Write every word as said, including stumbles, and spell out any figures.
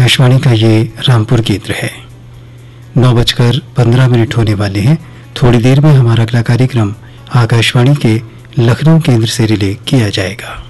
आकाशवाणी का ये रामपुर केंद्र है। नौ बजकर पंद्रह मिनट होने वाले हैं। थोड़ी देर में हमारा अगला कार्यक्रम आकाशवाणी के लखनऊ केंद्र से रिले किया जाएगा।